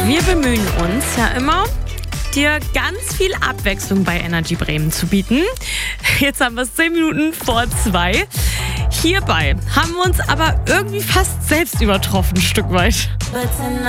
Wir bemühen uns ja immer, dir ganz viel Abwechslung bei Energy Bremen zu bieten. Jetzt haben wir es 10 Minuten vor 2. Hierbei haben wir uns aber irgendwie fast selbst übertroffen, ein Stück weit.